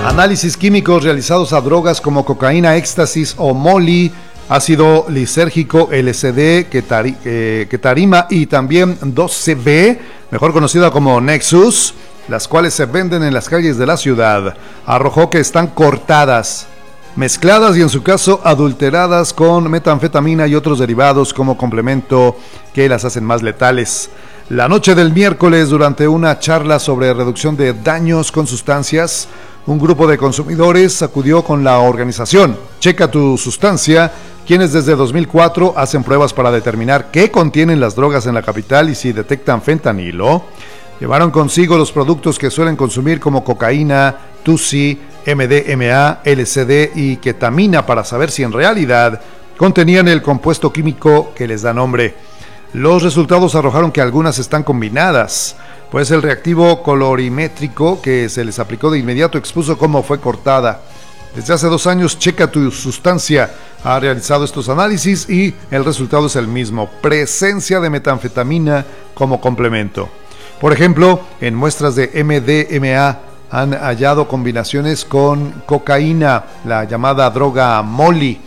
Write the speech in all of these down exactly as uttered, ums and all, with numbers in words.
Análisis químicos realizados a drogas como cocaína, éxtasis o molly, ácido lisérgico, L S D, ketari, eh, ketarima y también dos C B, mejor conocida como Nexus, las cuales se venden en las calles de la ciudad, arrojó que están cortadas, mezcladas y en su caso adulteradas con metanfetamina y otros derivados como complemento que las hacen más letales. La noche del miércoles, durante una charla sobre reducción de daños con sustancias, un grupo de consumidores acudió con la organización Checa tu Sustancia, quienes desde dos mil cuatro hacen pruebas para determinar qué contienen las drogas en la capital y si detectan fentanilo. Llevaron consigo los productos que suelen consumir como cocaína, tusi, M D M A, L S D y ketamina para saber si en realidad contenían el compuesto químico que les da nombre. Los resultados arrojaron que algunas están combinadas, pues el reactivo colorimétrico que se les aplicó de inmediato expuso cómo fue cortada. Desde hace dos años, Checa tu Sustancia ha realizado estos análisis y el resultado es el mismo: presencia de metanfetamina como complemento. Por ejemplo, en muestras de M D M A han hallado combinaciones con cocaína, la llamada droga molly.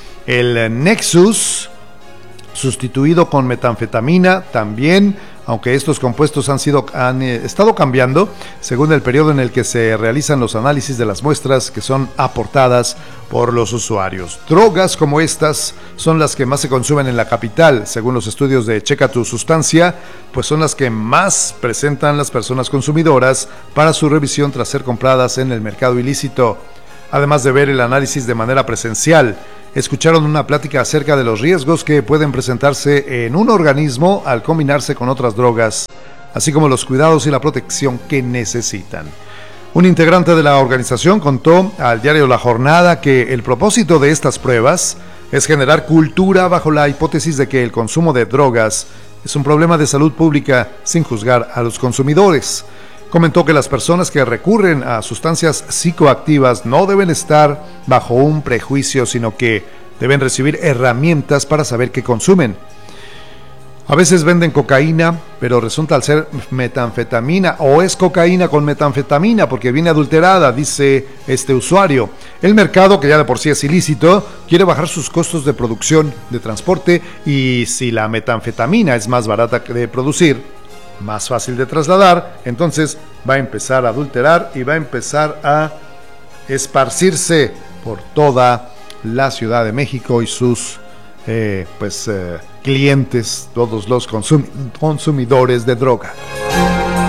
El Nexus, sustituido con metanfetamina, también, aunque estos compuestos han, sido, han eh, estado cambiando según el periodo en el que se realizan los análisis de las muestras que son aportadas por los usuarios. Drogas como estas son las que más se consumen en la capital, según los estudios de Checa tu Sustancia, pues son las que más presentan las personas consumidoras para su revisión tras ser compradas en el mercado ilícito. Además de ver el análisis de manera presencial, escucharon una plática acerca de los riesgos que pueden presentarse en un organismo al combinarse con otras drogas, así como los cuidados y la protección que necesitan. Un integrante de la organización contó al diario La Jornada que el propósito de estas pruebas es generar cultura bajo la hipótesis de que el consumo de drogas es un problema de salud pública sin juzgar a los consumidores. Comentó que las personas que recurren a sustancias psicoactivas no deben estar bajo un prejuicio, sino que deben recibir herramientas para saber qué consumen. A veces venden cocaína, pero resulta al ser metanfetamina, o es cocaína con metanfetamina porque viene adulterada, dice este usuario. El mercado, que ya de por sí es ilícito, quiere bajar sus costos de producción, de transporte, y si la metanfetamina es más barata de producir, más fácil de trasladar, entonces va a empezar a adulterar y va a empezar a esparcirse por toda la Ciudad de México y sus eh, pues eh, clientes, todos los consum- consumidores de droga.